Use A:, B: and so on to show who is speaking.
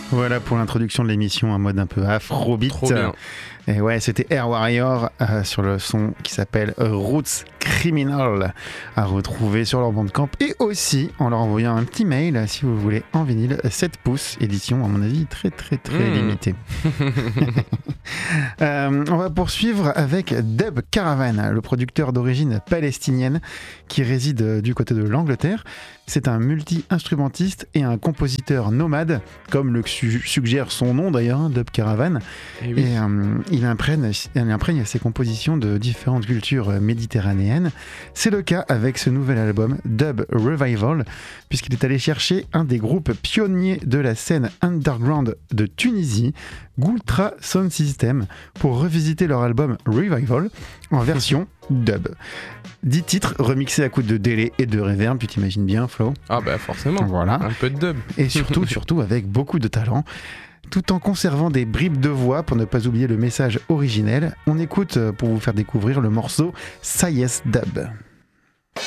A: Voilà pour l'introduction de l'émission en mode un peu afrobeat.
B: Trop bien.
A: Et ouais, c'était Air Warrior sur le son qui s'appelle Roots Criminal, à retrouver sur leur Bandcamp et aussi en leur envoyant un petit mail si vous voulez en vinyle 7 pouces, édition à mon avis très limitée. On va poursuivre avec Dub Caravan, le producteur d'origine palestinienne qui réside du côté de l'Angleterre. C'est un multi-instrumentiste et un compositeur nomade, comme le suggère son nom d'ailleurs, Dub Caravan.
B: Et oui.
A: Et il imprègne ses compositions de différentes cultures méditerranéennes. C'est le cas avec ce nouvel album, Dub Revival, puisqu'il est allé chercher un des groupes pionniers de la scène underground de Tunisie, Gultra Sound System, pour revisiter leur album Revival en version dub. 10 titres remixés à coups de délai et de reverb, tu t'imagines bien, Flo?
B: Ah bah forcément,
A: voilà.
B: Un peu de dub.
A: Et surtout avec beaucoup de talent. Tout en conservant des bribes de voix pour ne pas oublier le message originel, on écoute pour vous faire découvrir le morceau Sayes Dub.